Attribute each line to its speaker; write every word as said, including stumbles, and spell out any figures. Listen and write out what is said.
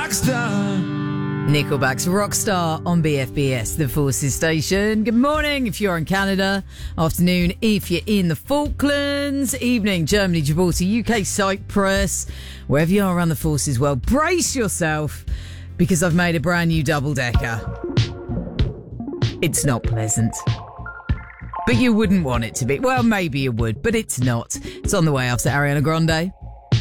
Speaker 1: Rockstar.
Speaker 2: Nickelback's Rockstar on B F B S, the Forces station. Good morning if you're in Canada. Afternoon if you're in the Falklands. Evening, Germany, Gibraltar, U K, Cyprus. Wherever you are around the Forces world, brace yourself because I've made a brand new double-decker. It's not pleasant. But you wouldn't want it to be. Well, maybe you would, but it's not. It's on the way after Ariana Grande.